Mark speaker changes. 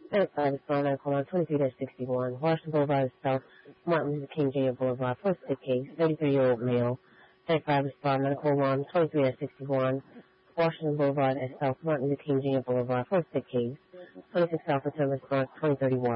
Speaker 1: At 5 is Brown Alcohol 23-61, Washington Boulevard South, Martin Luther King Jr. Boulevard, first sick case, 33-year-old male. At 5 is Brown Medical 1, 23-61, Washington Boulevard at South, Martin Luther King Jr. Boulevard, first sick case, 26 South September, 2031.